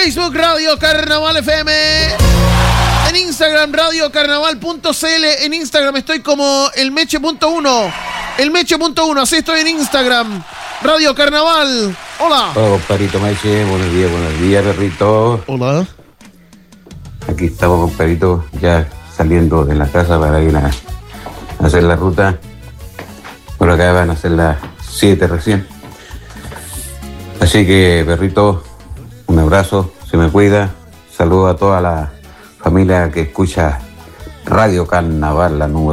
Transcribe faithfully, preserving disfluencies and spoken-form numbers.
Facebook Radio Carnaval F M. En Instagram Radio Carnaval punto c l. En Instagram estoy como elmeche punto uno. Elmeche punto uno, así estoy en Instagram. Radio Carnaval. Hola. Hola, compadrito Meche. Buenos días, buenos días, perrito. Hola. Aquí estamos, compadrito, ya saliendo de la casa para ir a hacer la ruta. Por acá van a ser las siete recién. Así que, perrito, un abrazo, se me cuida. Saludo a toda la familia que escucha Radio Carnaval, la número